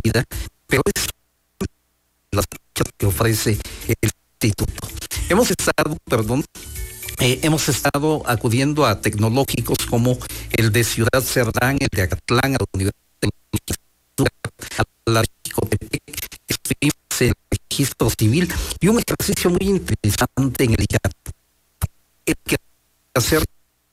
vida, pero es las que ofrece el instituto. Hemos estado acudiendo a tecnológicos como el de Ciudad Cerdán, el de Acatlán, a la Universidad de la Jicotepec, estuvimos en el registro civil y un ejercicio muy interesante en el que hacer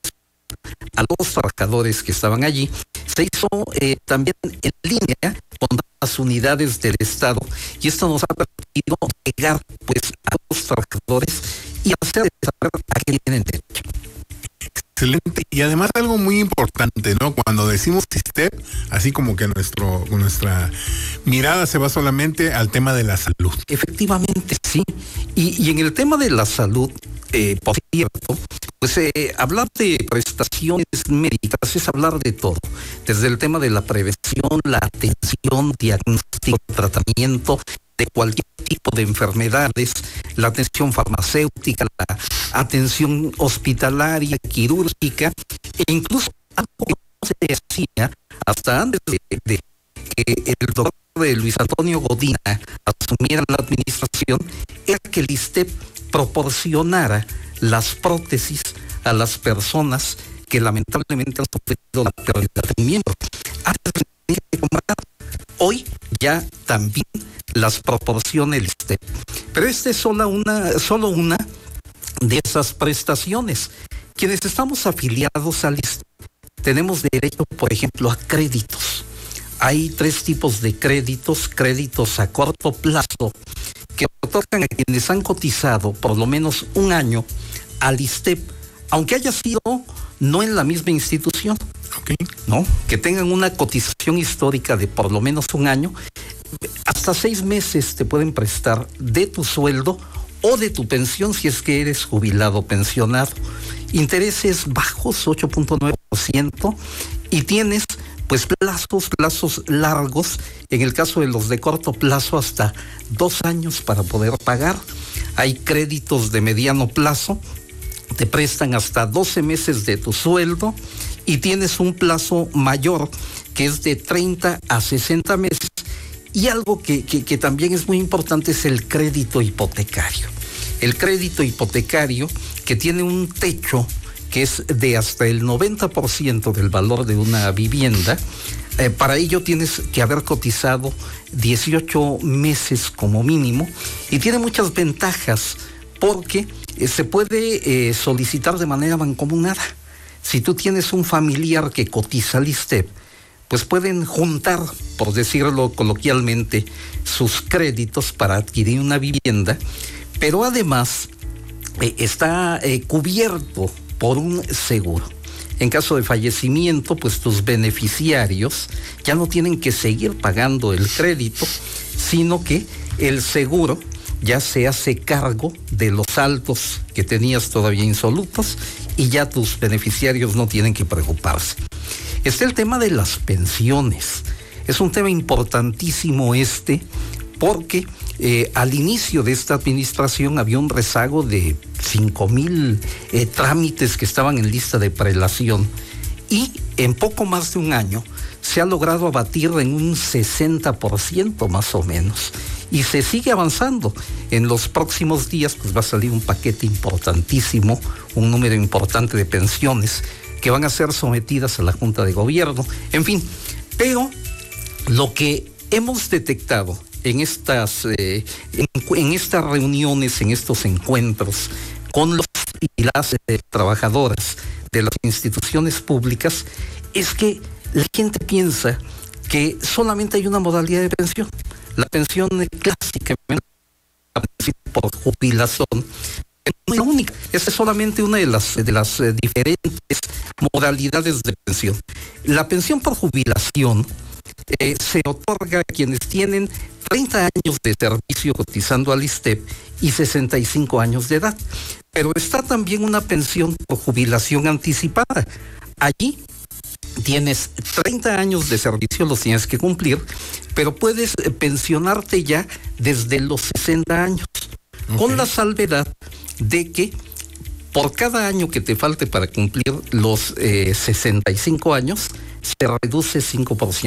a los trabajadores que estaban allí se hizo también en línea con las unidades del Estado, y esto nos ha permitido llegar pues a los trabajadores y hacer saber a qué tienen derecho. Excelente. Y además algo muy importante, ¿no? Cuando decimos SISTEP, así como que nuestra mirada se va solamente al tema de la salud. Efectivamente, sí. Y en el tema de la salud, por cierto, pues hablar de prestaciones médicas es hablar de todo, desde el tema de la prevención, la atención, diagnóstico, tratamiento de cualquier tipo de enfermedades, la atención farmacéutica, la atención hospitalaria, quirúrgica, e incluso algo que no se hacía hasta antes de que el doctor Luis Antonio Godina asumiera la administración, era que el ISSSTEP proporcionara las prótesis a las personas que lamentablemente han sufrido la pérdida de un miembro. Antes de comprar, hoy ya también las proporciona el ISSSTEP. Pero esta es solo una de esas prestaciones. Quienes estamos afiliados al ISSSTEP tenemos derecho, por ejemplo, a créditos. Hay 3 tipos de créditos: créditos a corto plazo, que otorgan a quienes han cotizado por lo menos un año al ISSSTEP, aunque haya sido no en la misma institución, ¿no? Que tengan una cotización histórica de por lo menos un año. Hasta 6 meses te pueden prestar de tu sueldo o de tu pensión si es que eres jubilado o pensionado. Intereses bajos, 8.9%, y tienes pues plazos largos, en el caso de los de corto plazo hasta 2 años para poder pagar. Hay créditos de mediano plazo, te prestan hasta 12 meses de tu sueldo, y tienes un plazo mayor que es de 30 a 60 meses. Y algo que también es muy importante es el crédito hipotecario. El crédito hipotecario, que tiene un techo que es de hasta el 90% del valor de una vivienda. Para ello tienes que haber cotizado 18 meses como mínimo, y tiene muchas ventajas porque se puede solicitar de manera mancomunada. Si tú tienes un familiar que cotiza al ISSSTEP, pues pueden juntar, por decirlo coloquialmente, sus créditos para adquirir una vivienda, pero además está cubierto por un seguro. En caso de fallecimiento, pues tus beneficiarios ya no tienen que seguir pagando el crédito, sino que el seguro ya se hace cargo de los saldos que tenías todavía insolutos, y ya tus beneficiarios no tienen que preocuparse. Está el tema de las pensiones. Es un tema importantísimo porque al inicio de esta administración había un rezago de 5,000 trámites que estaban en lista de prelación, y en poco más de un año se ha logrado abatir en un 60% más o menos, y se sigue avanzando. En los próximos días pues va a salir un paquete importantísimo, un número importante de pensiones que van a ser sometidas a la Junta de Gobierno, en fin. Pero lo que hemos detectado en estas reuniones, en estos encuentros con los y las trabajadoras de las instituciones públicas, es que la gente piensa que solamente hay una modalidad de pensión. La pensión clásica, la pensión por jubilación, no es la única. Esa es solamente una de las diferentes modalidades de pensión. La pensión por jubilación se otorga a quienes tienen 30 años de servicio cotizando al ISSSTEP y 65 años de edad. Pero está también una pensión por jubilación anticipada. Allí tienes 30 años de servicio, los tienes que cumplir, pero puedes pensionarte ya desde los 60 años, con la salvedad de que por cada año que te falte para cumplir los 65 años, se reduce 5%